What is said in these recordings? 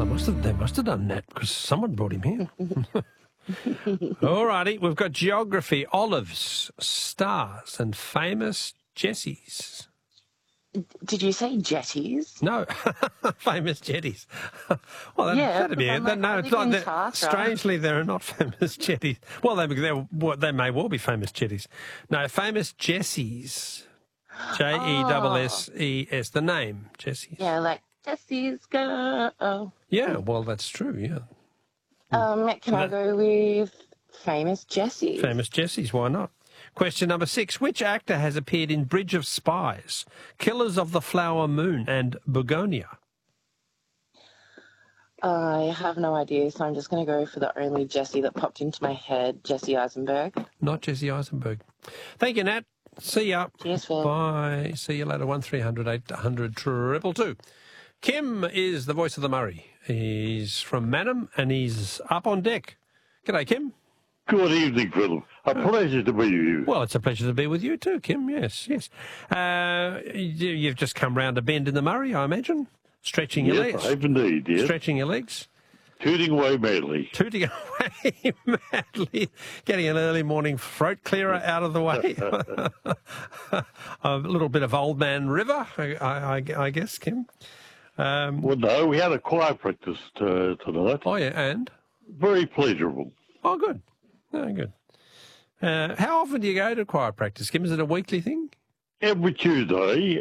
they must have done that because someone brought him here. All righty, we've got geography, olives, stars, and famous Jessies. Did you say jetties? No, famous jetties. Well, that'd be it. No, it's not. Strangely, there are not famous jetties. Well, they may well be famous jetties. No, famous Jessies. Jesses. The name Jessies. Yeah, like Jessie's girl. Yeah, well, that's true. Yeah. Can I go with famous Jessies? Famous Jessies. Why not? Question number 6. Which actor has appeared in Bridge of Spies, Killers of the Flower Moon, and Begonia? I have no idea, so I'm just going to go for the only Jessie that popped into my head, Jesse Eisenberg. Not Jesse Eisenberg. Thank you, Nat. See ya. Cheers, Phil. Bye. See you later. 1300 800 222. Kim is the voice of the Murray. He's from Mannum and he's up on deck. G'day, Kim. Good evening, Phil. A pleasure to be with you. Well, it's a pleasure to be with you too, Kim. Yes. You've just come round a bend in the Murray, I imagine, stretching your legs. Yes, I have indeed, yes. Stretching your legs. Tooting away madly. Tooting away madly. Getting an early morning throat clearer out of the way. A little bit of Old Man River, I guess, Kim. Well, no, we had a choir practice tonight. Oh, yeah, and? Very pleasurable. Oh, good. Oh, good. How often do you go to choir practice, Kim? Is it a weekly thing? Every Tuesday,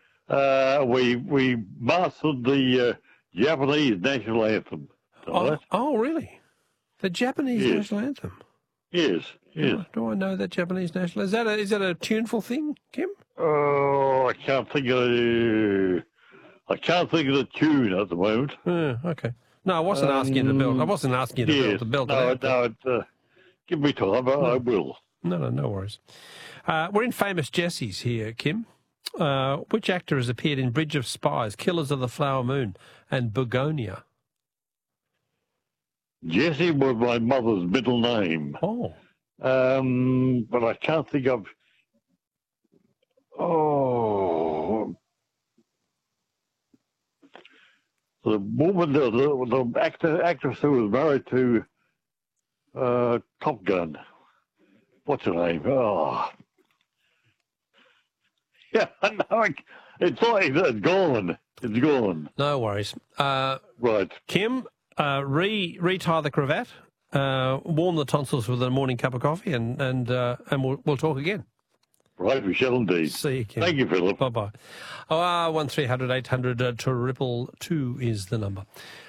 we mastered the Japanese national anthem tonight. Oh, really? The Japanese national anthem? Yes, yes. Do I know that Japanese national? Is that a tuneful thing, Kim? Oh, I can't think of the tune at the moment. Okay. No, I wasn't asking you to build. I wasn't asking you to build. No, give me time. I will. No worries. We're in famous Jessies here, Kim. Which actor has appeared in Bridge of Spies, Killers of the Flower Moon, and Begonia? Jessie was my mother's middle name. Oh. But I can't think of. Oh. The woman, the actress who was married to Top Gun. What's her name? Oh. Yeah, no, it's gone. It's gone. No worries. Right. Kim, retie the cravat, warm the tonsils with a morning cup of coffee, and we'll talk again. Right, we shall indeed. See you, Kim. Thank you, Philip. Bye-bye. 1300 800 222 is the number.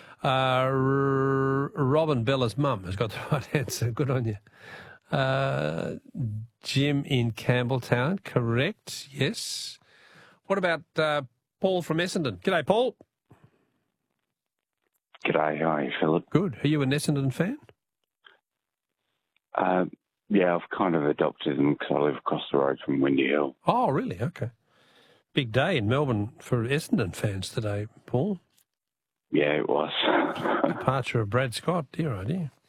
Robin Bella's mum has got the right answer. Good on you. Jim in Campbelltown, correct, yes. What about Paul from Essendon? G'day, Paul. G'day, how are you, Philip? Good. Are you an Essendon fan? Yeah, I've kind of adopted them because I live across the road from Windy Hill. Oh, really? Okay. Big day in Melbourne for Essendon fans today, Paul. Yeah, it was. Departure of Brad Scott, dear idea.